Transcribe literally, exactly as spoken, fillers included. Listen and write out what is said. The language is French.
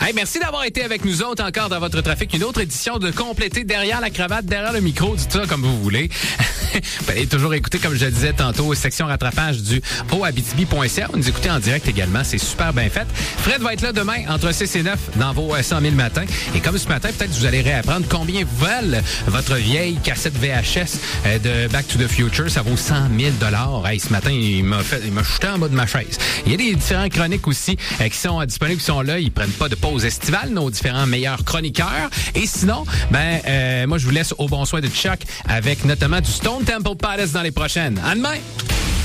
Hey, merci d'avoir été avec nous autres encore dans votre trafic. Une autre édition de compléter derrière la cravate, derrière le micro, dites ça comme vous voulez. Vous allez toujours écouter, comme je le disais tantôt, section rattrapage du o abitibi point c a. Vous nous écoutez en direct également, c'est super bien fait. Fred va être là demain entre six et neuf dans vos cent mille matins. Et comme ce matin, peut-être que vous allez réapprendre combien valent votre vieille cassette V H S de Back to the Future. Ça vaut cent mille dollars. Hey, ce matin, il m'a fait, il m'a jeté en bas de ma chaise. Il y a des différentes chroniques aussi euh, qui sont disponibles, qui sont là. Ils prennent pas de pause estivale, nos différents meilleurs chroniqueurs. Et sinon, ben, euh, moi, je vous laisse au bon soin de Chuck avec notamment du Stone Temple Pilots dans les prochaines. À demain!